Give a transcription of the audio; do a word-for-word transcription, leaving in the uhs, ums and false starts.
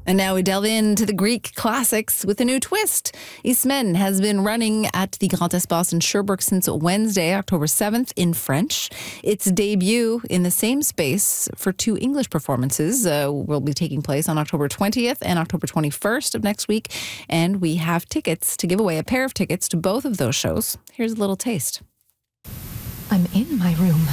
And now we delve into the Greek classics with a new twist. Ismen has been running at the Grand Espace in Sherbrooke since Wednesday, October seventh, in French. Its debut in the same space for two English performances uh, will be taking place on October twentieth and October twenty-first of next week. And we have tickets to give away, a pair of tickets to both of those shows. Here's a little taste. I'm in my room.